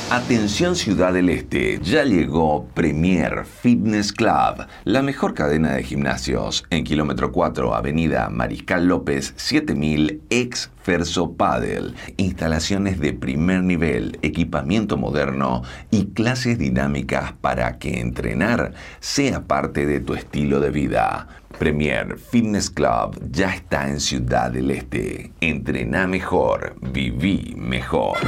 Atención Ciudad del Este, ya llegó Premier Fitness Club, la mejor cadena de gimnasios en kilómetro 4, avenida Mariscal López 7000, ex Ferso Padel. Instalaciones de primer nivel, equipamiento moderno y clases dinámicas para que entrenar sea parte de tu estilo de vida. Premier Fitness Club ya está en Ciudad del Este. Entrená mejor, viví mejor.